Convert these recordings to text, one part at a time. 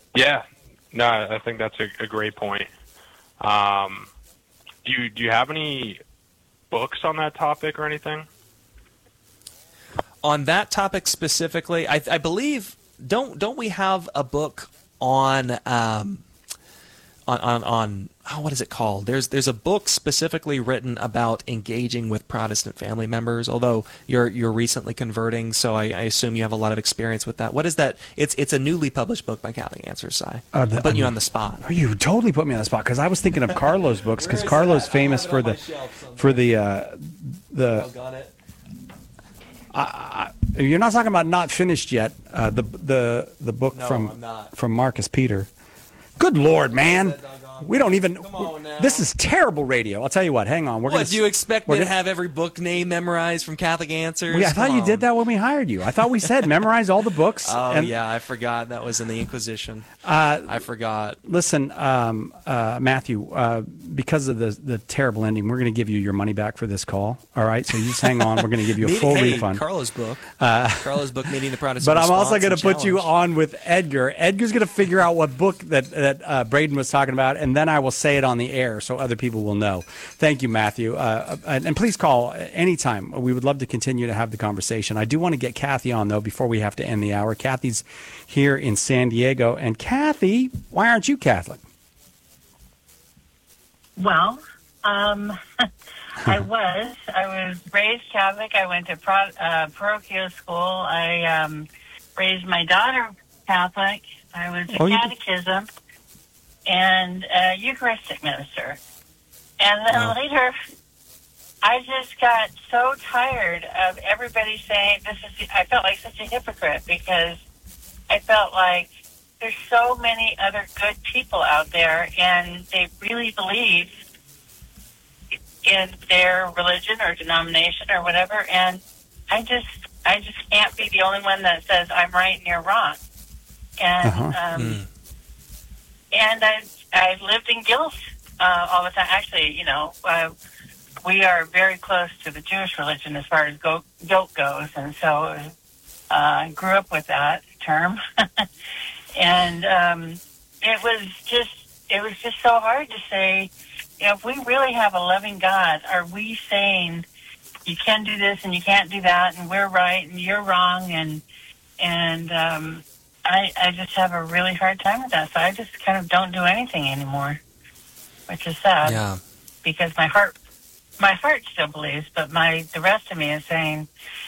Yeah, no, I think that's a great point. Um, do you have any books on that topic or anything? On that topic specifically, I believe don't we have a book on on oh, what is it called? There's a book specifically written about engaging with Protestant family members. Although you're recently converting, so I assume you have a lot of experience with that. What is that? It's a newly published book by Catholic Answers. Si. I'm putting you on the spot. You totally put me on the spot because I was thinking of Carlo's books because Carlo's famous for the. You're not talking about Not Finished Yet, the book from Marcus Peter. Good Lord, man. We don't even. This is terrible radio. I'll tell you what. Hang on. Do you expect me to have every book name memorized from Catholic Answers? I thought you did that when we hired you. I thought we said memorize all the books. Oh, yeah, I forgot. That was in the Inquisition. I forgot. Listen, Matthew, because of the terrible ending, we're going to give you your money back for this call. All right? So you just hang on. We're going to give you a full refund. Carlos' book. Carlos' book, Meeting the Protestant But I'm also going to put Challenge. you on with Edgar. Edgar's going to figure out what book that Braden was talking about, and then I will say it on the air so other people will know. Thank you, Matthew. And please call anytime. We would love to continue to have the conversation. I do want to get Kathy on, though, before we have to end the hour. Kathy's here in San Diego. And Kathy, why aren't you Catholic? Well, I was raised Catholic. I went to parochial school. I raised my daughter Catholic. I was a catechism and a Eucharistic minister. And then later, I just got so tired of everybody saying I felt like such a hypocrite because I felt like there's so many other good people out there and they really believe in their religion or denomination or whatever. And I just can't be the only one that says I'm right and you're wrong. And, and I lived in guilt all the time. Actually, we are very close to the Jewish religion as far as guilt goes, and so I grew up with that term. And it was just so hard to say, if we really have a loving God, are we saying you can do this and you can't do that, and we're right and you're wrong, and I just have a really hard time with that. So I just kind of don't do anything anymore, which is sad. Yeah. Because my heart still believes, but the rest of me is saying,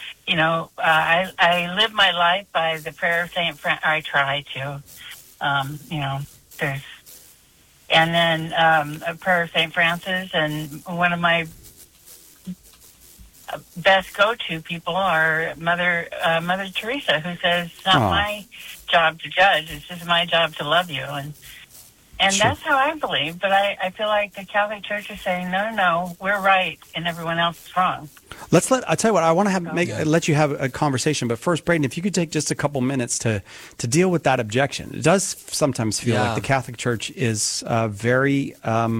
I live my life by the prayer of Saint Francis. I try to, and then a prayer of Saint Francis, and one of my best go-to people are Mother Teresa, who says it's not my job to judge; it's just my job to love you, and sure. That's how I believe. But I feel like the Catholic Church is saying, no, we're right, and everyone else is wrong. I tell you what, I want to let you have a conversation, but first, Braden, if you could take just a couple minutes to deal with that objection. It does sometimes feel like the Catholic Church is very,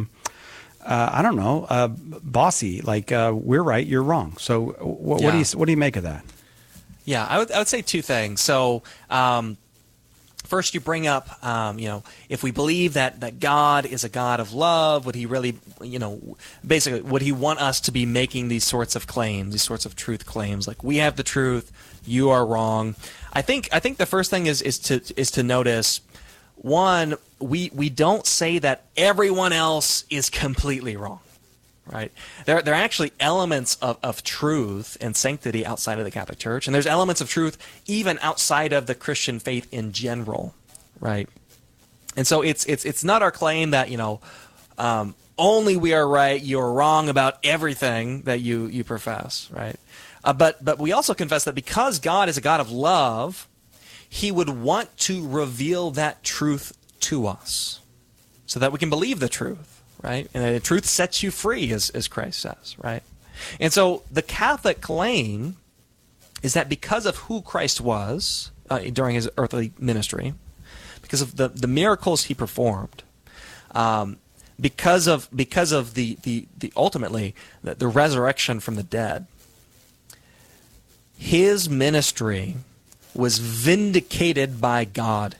bossy. Like we're right, you're wrong. So what do you make of that? Yeah, I would say two things. So. First, you bring up, if we believe that God is a God of love, would he really, basically, would he want us to be making these sorts of claims, these sorts of truth claims, like we have the truth, you are wrong? I think the first thing is to notice, one, we don't say that everyone else is completely wrong. Right. There are actually elements of truth and sanctity outside of the Catholic Church, and there's elements of truth even outside of the Christian faith in general, right? And so it's not our claim that only we are right, you're wrong about everything that you profess, right? But we also confess that because God is a God of love, He would want to reveal that truth to us, so that we can believe the truth. Right? And the truth sets you free, as Christ says, right? And so the Catholic claim is that because of who Christ was during his earthly ministry, because of the miracles he performed, because of the ultimately the resurrection from the dead, his ministry was vindicated by God